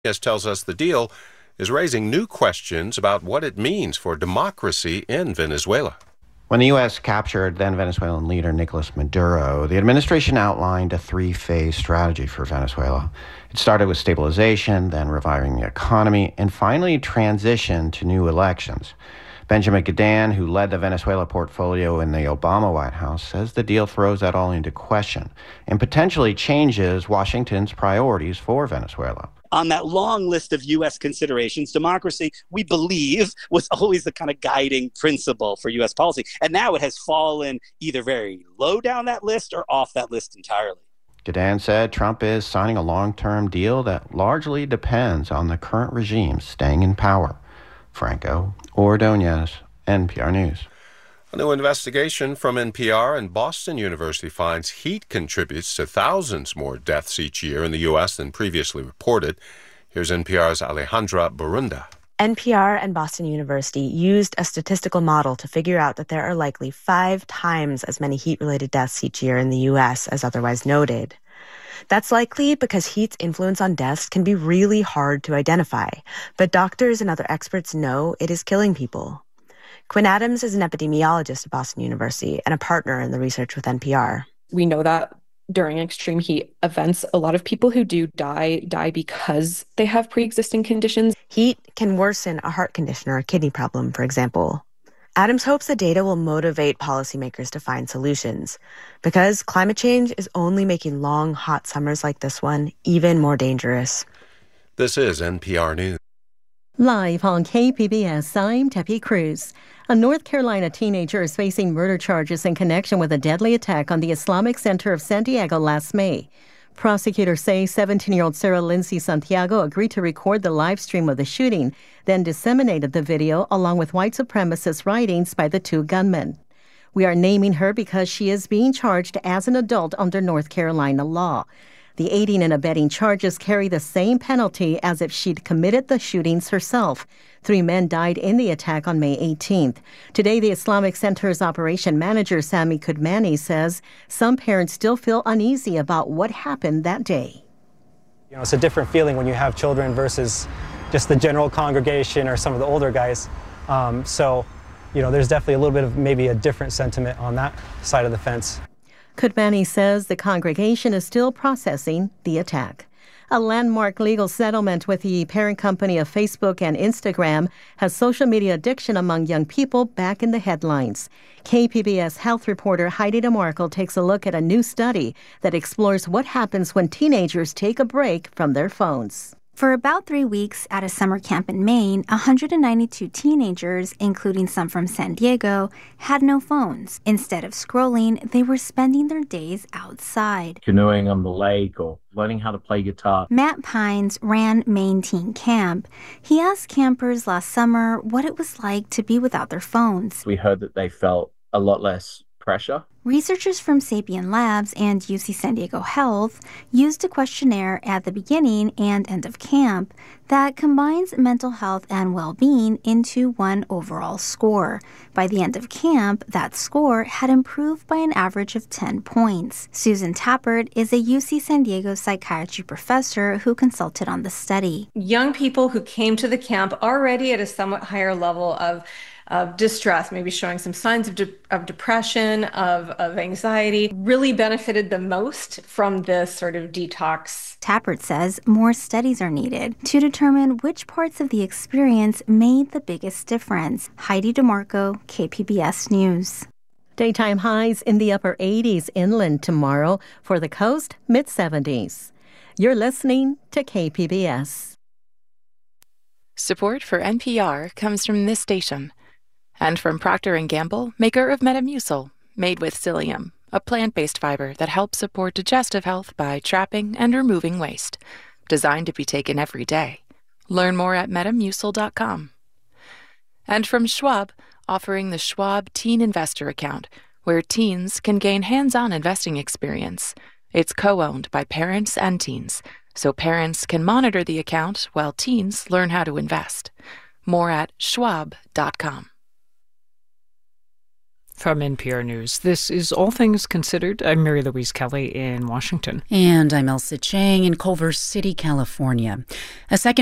Yes, tells us the deal is raising new questions about what it means for democracy in Venezuela. When the U.S. captured then Venezuelan leader Nicolas Maduro, the administration outlined a three-phase strategy for Venezuela. It started with stabilization, then reviving the economy, and finally transition to new elections. Benjamin Gadan, who led the Venezuela portfolio in the Obama White House, says the deal throws that all into question and potentially changes Washington's priorities for Venezuela. On that long list of U.S. considerations, democracy, we believe, was always the kind of guiding principle for U.S. policy. And now it has fallen either very low down that list or off that list entirely. Gadan said Trump is signing a long-term deal that largely depends on the current regime staying in power. Franco Ordonez, NPR News. A new investigation from NPR and Boston University finds heat contributes to thousands more deaths each year in the U.S. than previously reported. Here's NPR's Alejandra Barunda. NPR and Boston University used a statistical model to figure out that there are likely 5 times as many heat-related deaths each year in the U.S. as otherwise noted. That's likely because heat's influence on deaths can be really hard to identify, but doctors and other experts know it is killing people. Quinn Adams is an epidemiologist at Boston University and a partner in the research with NPR. We know that during extreme heat events, a lot of people who do die because they have pre-existing conditions. Heat can worsen a heart condition or a kidney problem, for example. Adams hopes the data will motivate policymakers to find solutions, because climate change is only making long, hot summers like this one even more dangerous. This is NPR News. Live on KPBS, I'm Debbie Cruz. A North Carolina teenager is facing murder charges in connection with a deadly attack on the Islamic Center of San Diego last May. Prosecutors say 17-year-old Sarah Lindsay Santiago agreed to record the live stream of the shooting, then disseminated the video along with white supremacist writings by the two gunmen. We are naming her because she is being charged as an adult under North Carolina law. The aiding and abetting charges carry the same penalty as if she'd committed the shootings herself. 3 men died in the attack on May 18th. Today, the Islamic Center's operation manager, Sami Kudmani, says some parents still feel uneasy about what happened that day. It's a different feeling when you have children versus just the general congregation or some of the older guys. There's definitely a little bit of maybe a different sentiment on that side of the fence. Kudmani says the congregation is still processing the attack. A landmark legal settlement with the parent company of Facebook and Instagram has social media addiction among young people back in the headlines. KPBS health reporter Heidi DeMarco takes a look at a new study that explores what happens when teenagers take a break from their phones. For about 3 weeks at a summer camp in Maine, 192 teenagers, including some from San Diego, had no phones. Instead of scrolling, they were spending their days outside. Canoeing on the lake or learning how to play guitar. Matt Pines ran Maine Teen Camp. He asked campers last summer what it was like to be without their phones. We heard that they felt a lot less pressure. Researchers from Sapien Labs and UC San Diego Health used a questionnaire at the beginning and end of camp that combines mental health and well-being into one overall score. By the end of camp, that score had improved by an average of 10 points. Susan Tappert is a UC San Diego psychiatry professor who consulted on the study. Young people who came to the camp already at a somewhat higher level of distress, maybe showing some signs of depression, of anxiety, really benefited the most from this sort of detox. Tappert says more studies are needed to determine which parts of the experience made the biggest difference. Heidi DeMarco, KPBS News. Daytime highs in the upper 80s inland tomorrow. For the coast, mid-70s. You're listening to KPBS. Support for NPR comes from this station. And from Procter & Gamble, maker of Metamucil, made with psyllium, a plant-based fiber that helps support digestive health by trapping and removing waste. Designed to be taken every day. Learn more at metamucil.com. And from Schwab, offering the Schwab Teen Investor Account, where teens can gain hands-on investing experience. It's co-owned by parents and teens, so parents can monitor the account while teens learn how to invest. More at schwab.com. From NPR News, this is All Things Considered. I'm Mary Louise Kelly in Washington. And I'm Elsa Chang in Culver City, California. A second